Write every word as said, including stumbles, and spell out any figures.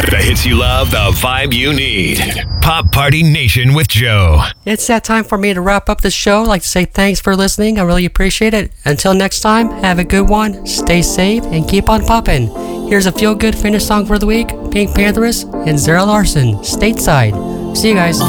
The hits you love, the vibe you need. Pop Party Nation with Joe. It's that time for me to wrap up the show. I'd like to say thanks for listening. I really appreciate it. Until next time, have a good one, stay safe, and keep on popping. Here's a feel-good finish song for the week, Pink Panthers and Zara Larson, Stateside. See you guys.